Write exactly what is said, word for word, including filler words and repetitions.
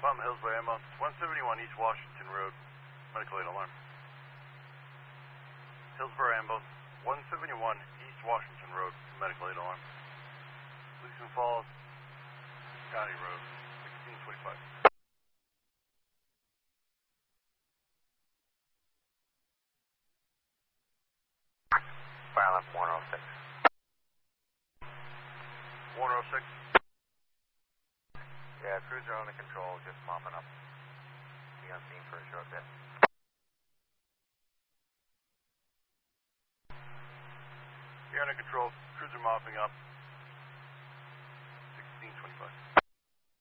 Palm Hillsborough ambulance, one seventy-one East Washington Road, medical aid alarm. Hillsborough ambulance, one seventy-one East Washington Road, medical aid alarm. Gleason Falls, County Road, sixteen twenty-five. Fire left one oh six. one oh six. Yeah, cruiser under control, just mopping up. Be on scene for a short bit. You're under control, cruiser mopping up.